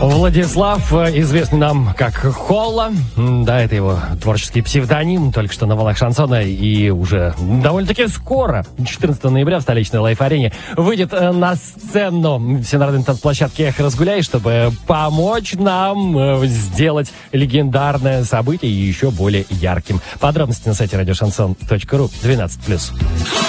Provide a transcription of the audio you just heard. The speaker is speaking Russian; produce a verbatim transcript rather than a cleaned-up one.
Владислав, известный нам как Холла, да, это его творческий псевдоним, только что на волнах шансона, и уже довольно-таки скоро, четырнадцатого ноября в столичной Лайф-арене, выйдет на сцену всенародной танцплощадки «Эх, разгуляй», чтобы помочь нам сделать легендарное событие еще более ярким. Подробности на сайте радиошансон точка ру, двенадцать плюс.